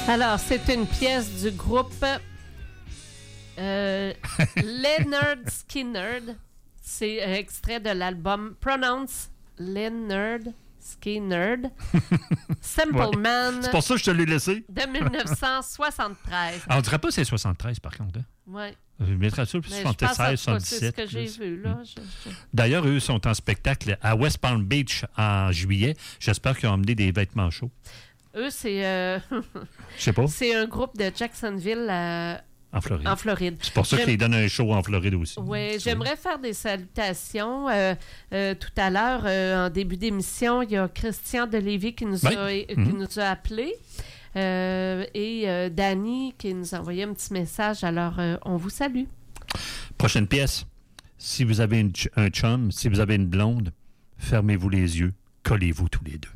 Alors, c'est une pièce du groupe Lynyrd Skynyrd. C'est extrait de l'album Pronounce Lynyrd Skynyrd. Simple Ouais. Man. C'est pour ça que je te l'ai laissé. De 1973. On dirait pas que c'est 73, par contre. Hein? Oui. Je mettrais ça plus 76, 77. C'est ce que j'ai vu, là. D'ailleurs, eux sont en spectacle à West Palm Beach en juillet. J'espère qu'ils ont emmené des vêtements chauds. Eux, c'est... Je sais pas. C'est un groupe de Jacksonville En Floride. En Floride. C'est pour ça qu'ils donnent un show en Floride aussi. Oui, j'aimerais faire des salutations. Tout à l'heure, en début d'émission, il y a Christian de Lévis qui nous a appelés. Et Danny qui nous a envoyé un petit message. Alors, on vous salue. Prochaine pièce. Si vous avez un chum, si vous avez une blonde, fermez-vous les yeux, collez-vous tous les deux.